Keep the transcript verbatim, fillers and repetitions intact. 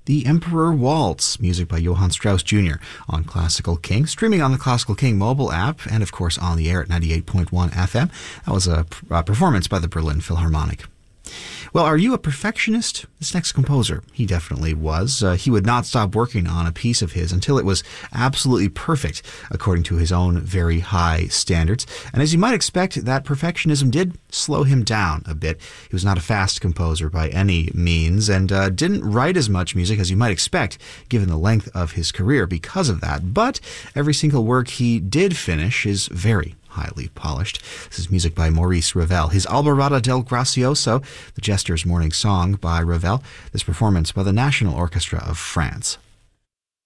The Emperor Waltz, music by Johann Strauss Junior on Classical King, streaming on the Classical King mobile app, and of course on the air at ninety-eight point one F M. That was a, a performance by the Berlin Philharmonic. Well, are you a perfectionist? This next composer, he definitely was. Uh, he would not stop working on a piece of his until it was absolutely perfect, according to his own very high standards. And as you might expect, that perfectionism did slow him down a bit. He was not a fast composer by any means, and uh, didn't write as much music as you might expect, given the length of his career because of that. But every single work he did finish is very highly polished. This is music by Maurice Ravel. His Alborada del Gracioso, the Jester's Morning Song by Ravel. This performance by the National Orchestra of France.